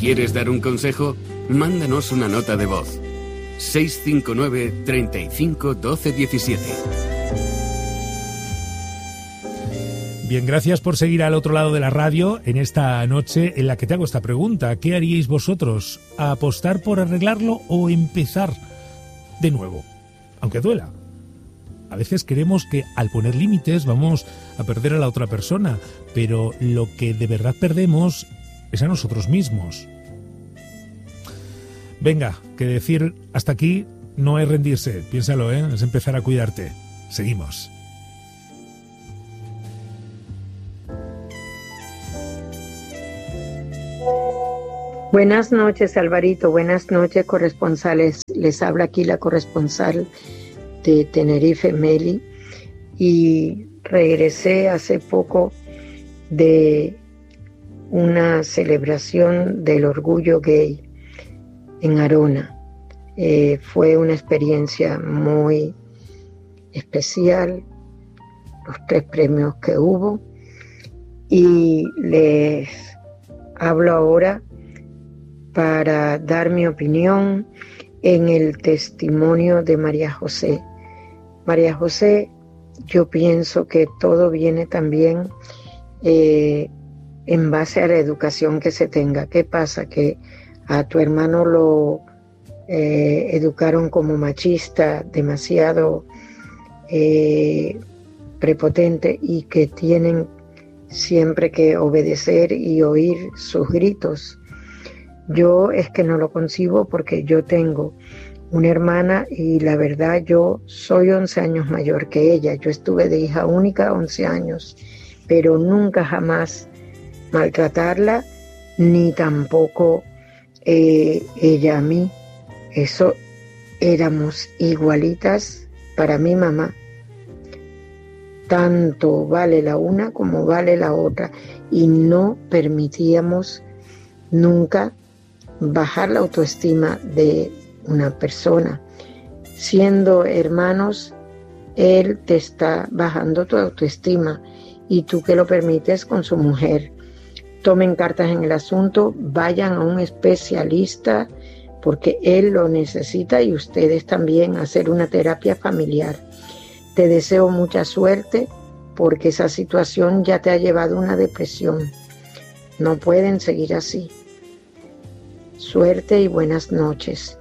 ¿Quieres dar un consejo? Mándanos una nota de voz. 659 35 12 17. Bien, gracias por seguir al otro lado de la radio en esta noche en la que te hago esta pregunta. ¿Qué haríais vosotros? ¿Apostar por arreglarlo o empezar de nuevo? Aunque duela. A veces creemos que al poner límites vamos a perder a la otra persona, pero lo que de verdad perdemos es a nosotros mismos. Venga, que decir hasta aquí no es rendirse. Piénsalo, es empezar a cuidarte. Seguimos. Buenas noches, Alvarito. Buenas noches, corresponsales. Les habla aquí la corresponsal de Tenerife, Meli. Y regresé hace poco de una celebración del orgullo gay en Arona. Fue una experiencia muy especial, los 3 premios que hubo. Y les hablo ahora para dar mi opinión en el testimonio de María José. María José, yo pienso que todo viene también en base a la educación que se tenga. ¿Qué pasa? Que a tu hermano lo educaron como machista, demasiado prepotente, y que tienen siempre que obedecer y oír sus gritos. Yo es que no lo concibo porque yo tengo una hermana y la verdad yo soy 11 años mayor que ella. Yo estuve de hija única 11 años, pero nunca jamás maltratarla, ni tampoco ella a mí. Eso éramos igualitas para mi mamá. Tanto vale la una como vale la otra, y no permitíamos nunca bajar la autoestima de una persona. Siendo hermanos, él te está bajando tu autoestima y tú que lo permites con su mujer. Tomen cartas en el asunto, vayan a un especialista porque él lo necesita, y ustedes también, hacer una terapia familiar. Te deseo mucha suerte porque esa situación ya te ha llevado a una depresión. No pueden seguir así. Suerte y buenas noches.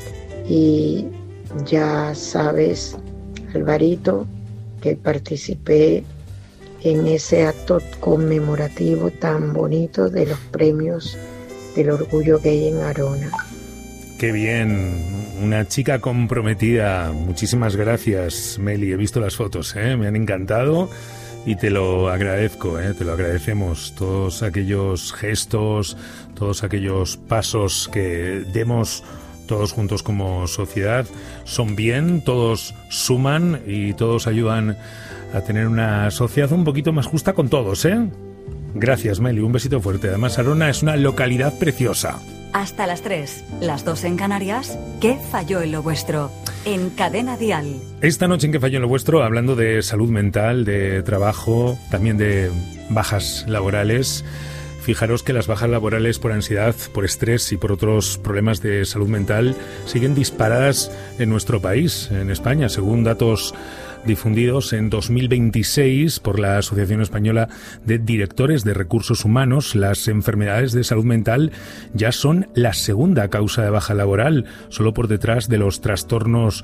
Y ya sabes, Alvarito, que participé en ese acto conmemorativo tan bonito de los premios del orgullo gay en Arona. Qué bien, una chica comprometida. Muchísimas gracias, Meli. He visto las fotos, me han encantado y te lo agradezco, te lo agradecemos. Todos aquellos gestos, todos aquellos pasos que demos todos juntos como sociedad son bien, todos suman y todos ayudan a tener una sociedad un poquito más justa con todos, Gracias, Meli, un besito fuerte. Además, Arona es una localidad preciosa. Hasta las 3, las 2 en Canarias. ¿Qué falló en lo vuestro? En Cadena Dial. Esta noche en ¿Qué falló en lo vuestro? Hablando de salud mental, de trabajo, también de bajas laborales. Fijaros que las bajas laborales por ansiedad, por estrés y por otros problemas de salud mental siguen disparadas en nuestro país, en España, según datos difundidos en 2026 por la Asociación Española de Directores de Recursos Humanos. Las enfermedades de salud mental ya son la segunda causa de baja laboral, solo por detrás de los trastornos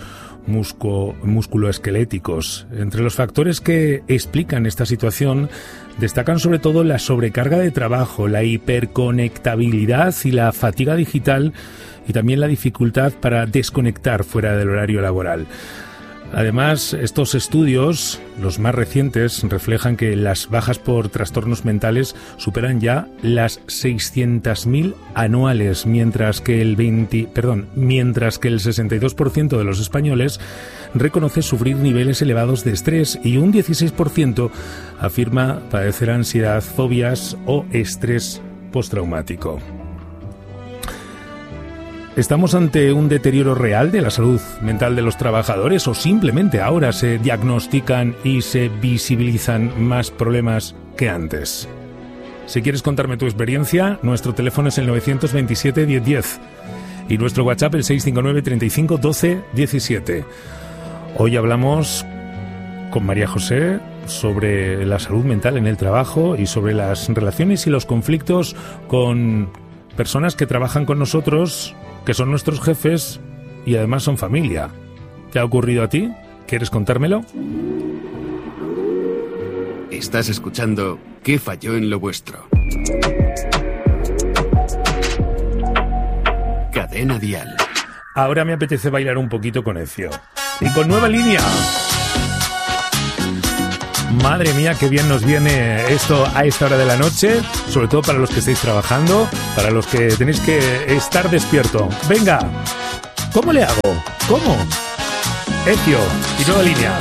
musculoesqueléticos. Entre los factores que explican esta situación destacan sobre todo la sobrecarga de trabajo, la hiperconectabilidad y la fatiga digital, y también la dificultad para desconectar fuera del horario laboral. Además, estos estudios, los más recientes, reflejan que las bajas por trastornos mentales superan ya las 600.000 anuales, mientras que el 62% de los españoles reconoce sufrir niveles elevados de estrés y un 16% afirma padecer ansiedad, fobias o estrés postraumático. ¿Estamos ante un deterioro real de la salud mental de los trabajadores o simplemente ahora se diagnostican y se visibilizan más problemas que antes? Si quieres contarme tu experiencia, nuestro teléfono es el 927 1010 y nuestro WhatsApp el 659 35 12 17. Hoy hablamos con María José sobre la salud mental en el trabajo y sobre las relaciones y los conflictos con personas que trabajan con nosotros, que son nuestros jefes y además son familia. ¿Te ha ocurrido a ti? ¿Quieres contármelo? Estás escuchando ¿Qué falló en lo vuestro? Cadena Dial. Ahora me apetece bailar un poquito con Ezio. Y con nueva línea. Madre mía, qué bien nos viene esto a esta hora de la noche, sobre todo para los que estáis trabajando, para los que tenéis que estar despierto. Venga, ¿cómo le hago? ¿Cómo? Ezio y nueva línea.